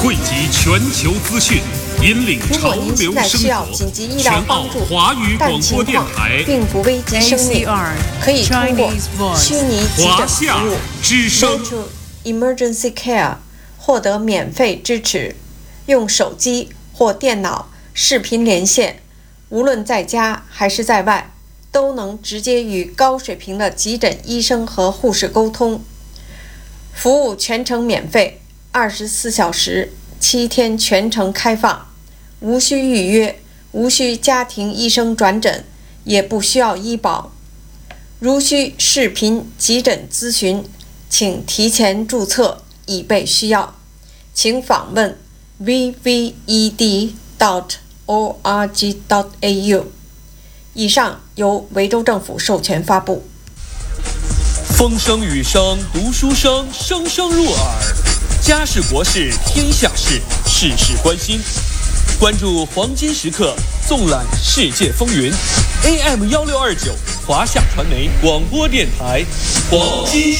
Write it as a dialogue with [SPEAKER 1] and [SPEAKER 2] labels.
[SPEAKER 1] 汇集全球资讯，引领
[SPEAKER 2] 如
[SPEAKER 1] 潮
[SPEAKER 2] 果您现在
[SPEAKER 1] 流生
[SPEAKER 2] 需要
[SPEAKER 1] 活。
[SPEAKER 2] 紧急医疗帮助，
[SPEAKER 1] 华语
[SPEAKER 2] 但
[SPEAKER 1] 广播
[SPEAKER 2] 情况
[SPEAKER 1] 电台，
[SPEAKER 2] 并不危及生命，可以通过虚拟急诊服
[SPEAKER 1] 华夏
[SPEAKER 2] 务
[SPEAKER 1] 之声
[SPEAKER 2] Virtual Emergency Care 获得免费支持。用手机或电脑视频连线，无论在家还是在外，都能直接与高水平的急诊医生和护士沟通。服务全程免费，24小时，7天全程开放，无需预约，无需家庭医生转诊，也不需要医保。如需视频急诊咨询，请提前注册以备需要。请访问 vved.org.au。以上由维州政府授权发布。
[SPEAKER 3] 风声雨声读书声，声声入耳。家事国事天下事，事事关心。关注黄金时刻，纵览世界风云。AM 1629，华夏传媒广播电台，黄金。